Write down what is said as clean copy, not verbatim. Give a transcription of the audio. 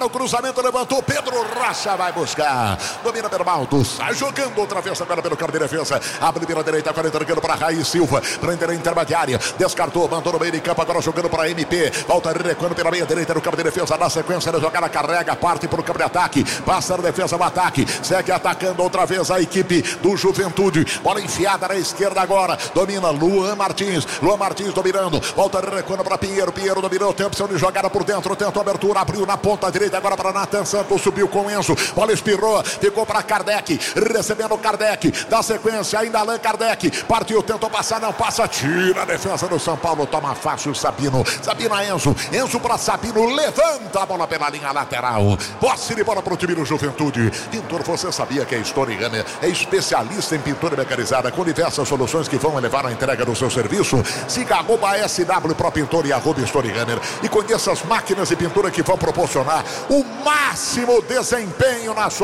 O cruzamento levantou, Pedro Rocha vai buscar. Domina Bermaldo, sai jogando outra vez agora pelo campo de defesa. Abre pela direita, agora entregando para Raí Silva. Prender a intermediária, descartou, mandou no meio de campo, agora jogando para MP. Volta recuando pela meia direita no campo de defesa. Na sequência, da jogada carrega, parte para o campo de ataque. Passa na defesa, o ataque. Segue atacando outra vez a equipe do Juventude. Bola enfiada na esquerda agora. Domina Luan Martins. Luan Martins dominando. Volta recuando para Pinheiro. Pinheiro dominou, tem opção de jogada por dentro. Tentou abertura, abriu na ponta direita. Agora para Nathan Santos, subiu com Enzo, bola espirrou, ficou para Kardec, recebendo Kardec, dá sequência, ainda Allan Kardec, partiu, tentou passar, não passa, tira a defesa do São Paulo, toma fácil Sabino, Sabino a Enzo, Enzo para Sabino, levanta a bola pela linha lateral, posse de bola para o time do Juventude. Pintor, você sabia que a Story Runner é especialista em pintura mecanizada, com diversas soluções que vão elevar a entrega do seu serviço? Siga @SW Pro Pintor e @Story Runner e conheça as máquinas de pintura que vão proporcionar o máximo desempenho na sua